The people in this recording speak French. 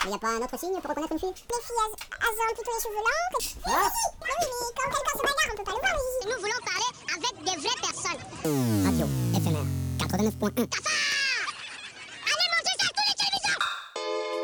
Mais y a pas un autre signe pour reconnaître une fille? Les filles, elles ont plutôt les cheveux longs. Ah. Oui, mais quand quelqu'un se bagarre, on peut pas le voir, Zizi. Nous voulons parler avec des vraies personnes. Radio éphémère 89.1. Cafard!